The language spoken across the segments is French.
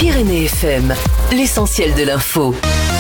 Pyrénées FM, l'essentiel de l'info.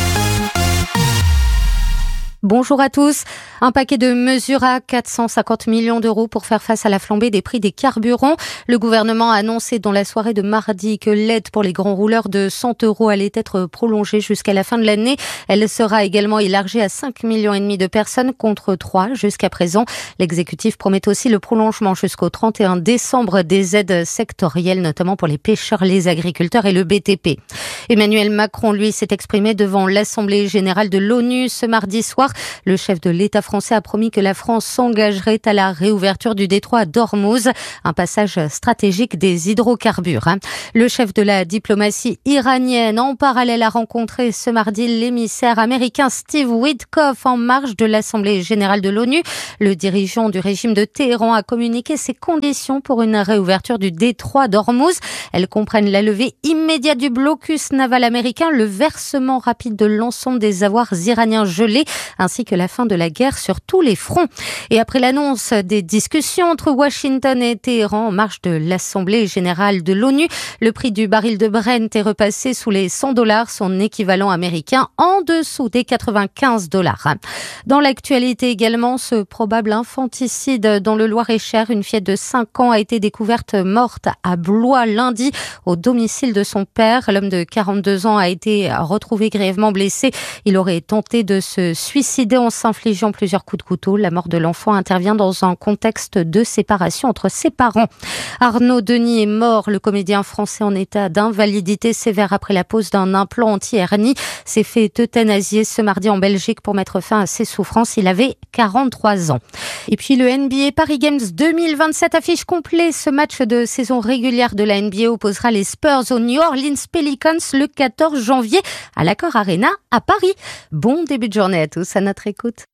Bonjour à tous. Un paquet de mesures à 450 millions d'euros pour faire face à la flambée des prix des carburants. Le gouvernement a annoncé dans la soirée de mardi que l'aide pour les grands rouleurs de 100 euros allait être prolongée jusqu'à la fin de l'année. Elle sera également élargie à 5,5 millions de personnes contre 3 jusqu'à présent. L'exécutif promet aussi le prolongement jusqu'au 31 décembre des aides sectorielles, notamment pour les pêcheurs, les agriculteurs et le BTP. Emmanuel Macron, lui, s'est exprimé devant l'Assemblée générale de l'ONU ce mardi soir. Le chef de l'État français a promis que la France s'engagerait à la réouverture du détroit d'Ormuz, un passage stratégique des hydrocarbures. Le chef de la diplomatie iranienne, en parallèle, a rencontré ce mardi l'émissaire américain Steve Witkoff en marge de l'Assemblée générale de l'ONU. Le dirigeant du régime de Téhéran a communiqué ses conditions pour une réouverture du détroit d'Ormuz. Elles comprennent la levée immédiate du blocus naval américain, le versement rapide de l'ensemble des avoirs iraniens gelés, ainsi que la fin de la guerre sur tous les fronts. Et après l'annonce des discussions entre Washington et Téhéran en marge de l'Assemblée générale de l'ONU, le prix du baril de Brent est repassé sous les $100, son équivalent américain, en dessous des $95. Dans l'actualité également, ce probable infanticide dans le Loir-et-Cher. Une fillette de 5 ans a été découverte morte à Blois lundi au domicile de son père. L'homme de 42 ans a été retrouvé grièvement blessé. Il aurait tenté de se suicider en s'infligeant plusieurs coups de couteau. La mort de l'enfant intervient dans un contexte de séparation entre ses parents. Arnaud Denis est mort. Le comédien français en état d'invalidité sévère après la pose d'un implant anti-hernie s'est fait euthanasier ce mardi en Belgique pour mettre fin à ses souffrances. Il avait 43 ans. Et puis le NBA Paris Games 2027 affiche complet. Ce match de saison régulière de la NBA opposera les Spurs aux New Orleans Pelicans le 14 janvier à l'Accor Arena à Paris. Bon début de journée à tous à notre écoute.